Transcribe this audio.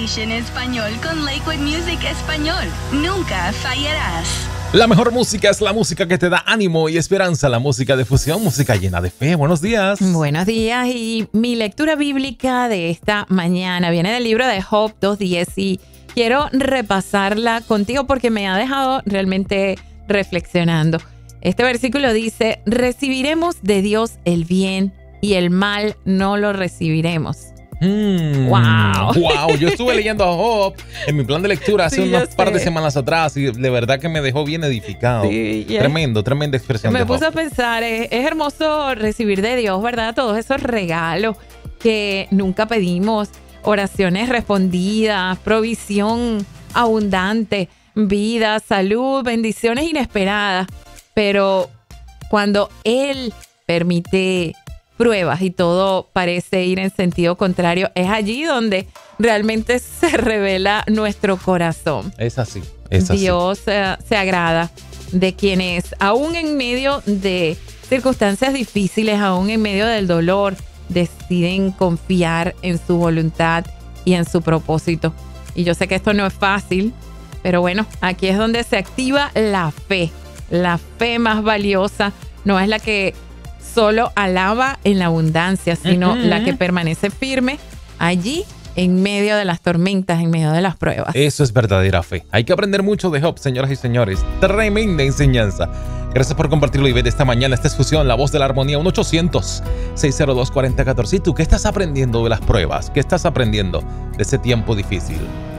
English en español con Lakewood Music Español. Nunca fallarás. La mejor música es la música que te da ánimo y esperanza, la música de fusión, música llena de fe. Buenos días. Buenos días, y mi lectura bíblica de esta mañana viene del libro de Job 2:10 y quiero repasarla contigo porque me ha dejado realmente reflexionando. Este versículo dice: recibiremos de Dios el bien y el mal no lo recibiremos. Wow. Yo estuve leyendo a Job en mi plan de lectura hace unas par de semanas atrás y de verdad que me dejó bien edificado. Sí, tremenda expresión. Me de puse Job. a pensar, es hermoso recibir de Dios, ¿verdad? Todos esos regalos que nunca pedimos, oraciones respondidas, provisión abundante, vida, salud, bendiciones inesperadas. Pero cuando Él permite pruebas y todo parece ir en sentido contrario, es allí donde realmente se revela nuestro corazón. Es así. Dios se agrada de quienes, aún en medio de circunstancias difíciles, aún en medio del dolor, deciden confiar en su voluntad y en su propósito. Y yo sé que esto no es fácil, pero bueno, aquí es donde se activa la fe. La fe más valiosa no es la que solo alaba en la abundancia, sino la que permanece firme allí en medio de las tormentas, en medio de las pruebas. Eso es verdadera fe. Hay que aprender mucho de Job, señoras y señores. Tremenda enseñanza. Gracias por compartirlo y ver esta mañana. Esta es Fusión, la voz de la armonía, 1-800-602-4014. ¿Y tú qué estás aprendiendo de las pruebas? ¿Qué estás aprendiendo de ese tiempo difícil?